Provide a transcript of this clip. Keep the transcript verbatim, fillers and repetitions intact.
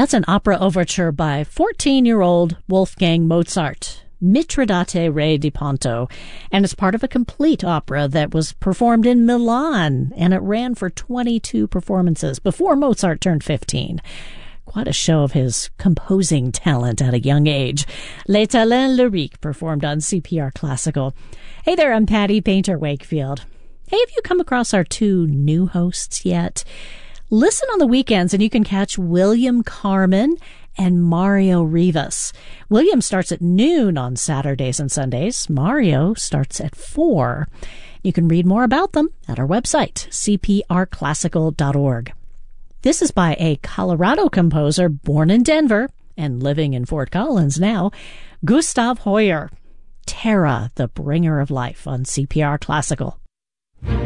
That's an opera overture by fourteen-year-old Wolfgang Mozart, Mitridate Re di Ponto, and it's part of a complete opera that was performed in Milan, and it ran for twenty-two performances before Mozart turned fifteen. Quite a show of his composing talent at a young age. Les Talents Lyriques, performed on C P R Classical. Hey there, I'm Patty Painter Wakefield. Hey, have you come across our two new hosts yet? Listen on the weekends and you can catch William Carmen and Mario Rivas. William starts at noon on Saturdays and Sundays. Mario starts at four. You can read more about them at our website, c p r classical dot org. This is by a Colorado composer born in Denver and living in Fort Collins now, Gustav Hoyer. Terra, the Bringer of Life on C P R Classical.